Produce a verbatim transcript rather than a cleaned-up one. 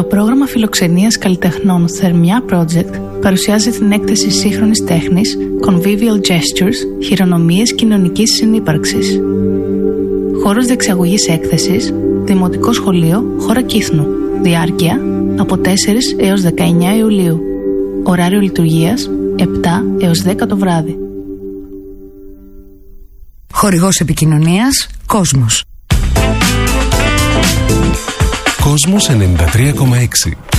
πρόγραμμα φιλοξενίας καλλιτεχνών Θερμιά Project παρουσιάζει την έκθεση σύγχρονης τέχνης Convivial Gestures, χειρονομίες κοινωνικής συνύπαρξης. Χώρος διεξαγωγής έκθεσης, Δημοτικό Σχολείο, χώρα Κύθνου. Διάρκεια από τέσσερις έως δεκαεννέα Ιουλίου. Ωράριο λειτουργίας επτά έως δέκα το βράδυ. Χορηγός επικοινωνίας Κόσμος. Κόσμος ενενήντα τρία κόμμα έξι.